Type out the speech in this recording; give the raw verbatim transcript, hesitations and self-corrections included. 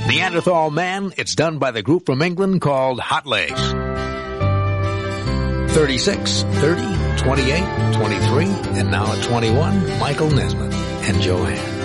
Neanderthal Man, it's done by the group from England called Hot Legs. thirty-six, thirty, twenty-eight, twenty-three, and now at twenty-one, Michael Nesmith and Joanne.